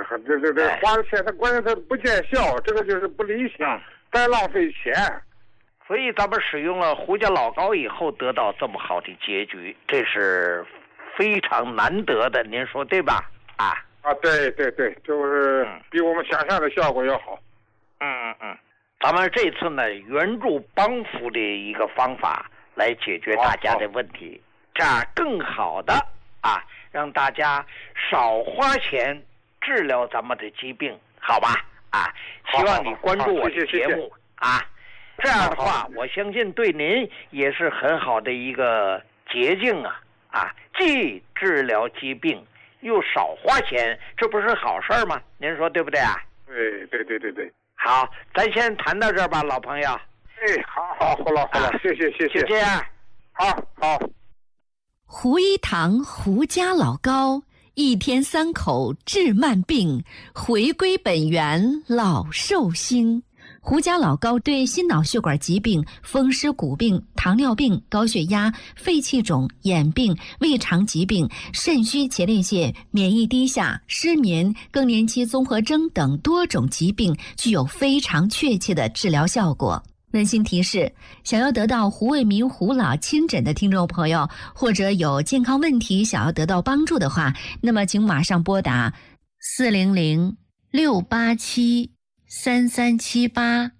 花的钱，他关键他不见效，这个就是不理想，再浪费钱。 所以咱们使用了胡家老膏以后，得到这么好的结局，这是非常难得的，您说对吧？ 对，就是比我们想象的效果要好。 咱们这次呢，援助帮扶的一个方法来解决大家的问题，这样更好的让大家少花钱治疗咱们的疾病，好吧？希望你关注我的节目这样的话，我相信对您也是很好的一个捷径既治疗疾病又少花钱，这不是好事吗？您说对不对啊？ 对。 好，咱先谈到这儿吧，老朋友。 好，胡老，谢谢。 就这样。 好。 胡一堂胡家老膏，一天3口治慢病，回归本源老寿星。胡家老膏对心脑血管疾病、风湿骨病、糖尿病、高血压、肺气肿、眼病、胃肠疾病、肾虚前列腺、免疫低下、失眠、更年期综合征等多种疾病具有非常确切的治疗效果。温馨提示，想要得到胡卫民胡老亲诊的听众朋友，或者有健康问题想要得到帮助的话，那么请马上拨打400-687-3378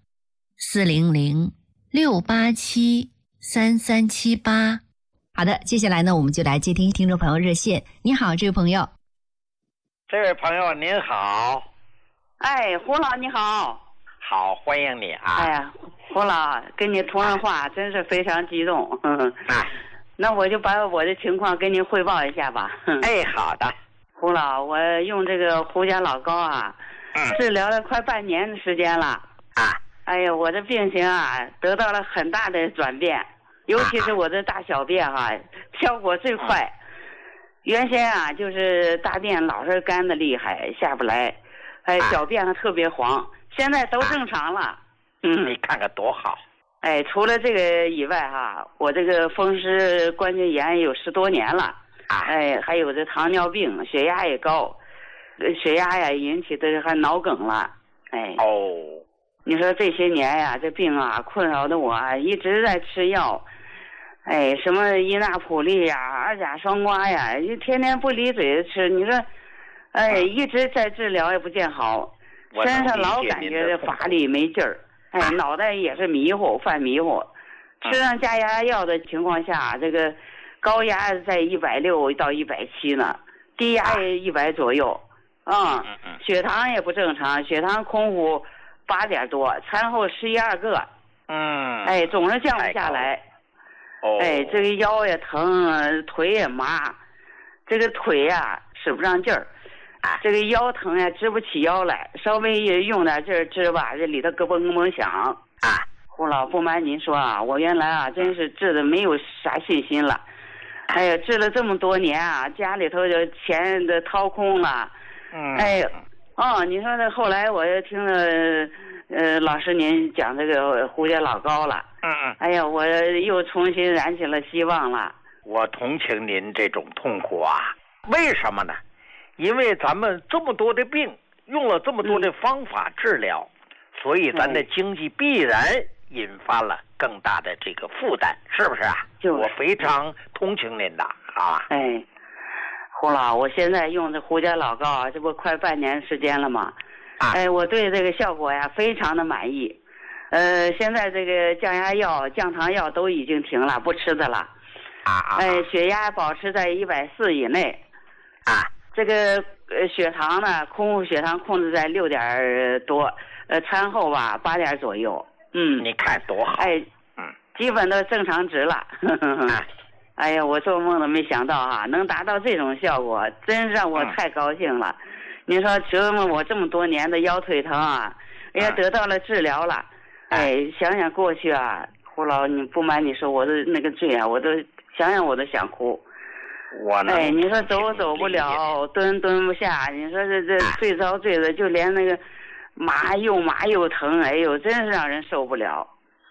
400-687-3378。好的，接下来呢，我们就来接听听众朋友热线。你好，这位朋友。 这位朋友您好。 胡老你好。 好，欢迎你胡老跟你通上话真是非常激动。那我就把我的情况跟您汇报一下吧。 好的。 胡老，我用这个胡家老膏治疗了快半年的时间了。我这病情得到了很大的转变，尤其是我的大小便效果最快。原先就是大便老是干的厉害，下不来，小便特别黄，现在都正常了。 你看看多好。 除了这个以外我这个风湿关节炎有10多年了。还有这糖尿病，血压也高，血压引起的还脑梗了。你说这些年这病困扰的我一直在吃药。什么伊那普利二甲双胍就天天不离嘴的吃。你说一直在治疗也不见好，身上老感觉乏力没劲儿。脑袋也是犯迷糊。吃上降压药的情况下，这个高压在160到170呢，低压也100左右。血糖也不正常，血糖空腹8点多，餐后11、2个。总是降不下来。这个腰也疼，腿也麻，这个腿使不上劲儿。这个腰疼直不起腰来，稍微用点劲儿治吧，这里头咯嘣咯嘣响。胡老，不瞒您说我原来真是治的没有啥信心了。治了这么多年家里头就钱都掏空了。你说这后来我又听了老师您讲这个胡家老膏了。我又重新燃起了希望了。 我同情您这种痛苦为什么呢？因为咱们这么多的病，用了这么多的方法治疗，所以咱的经济必然引发了更大的这个负担，是不是我非常同情您的胡老，我现在用这胡家老膏这不快半年时间了吗？我对这个效果非常的满意。现在这个降压药、降糖药都已经停了，不吃的了。血压保持在140以内。这个血糖呢，空腹血糖控制在6点多，餐后8点左右。 你看多好。 基本都正常值了。我做梦都没想到能达到这种效果，真让我太高兴了。你说折磨我这么多年的腰腿疼得到了治疗了。想想过去胡老，你不瞒你说，我的那个罪我都想想我都想哭。你说走不了，蹲不下，你说这最遭罪的，就连那个麻又疼，真是让人受不了。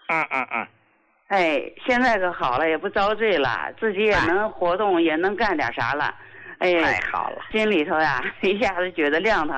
现在可好了，也不遭罪了，自己也能活动，也能干点啥了。 太好了， 心里头一下子觉得亮堂。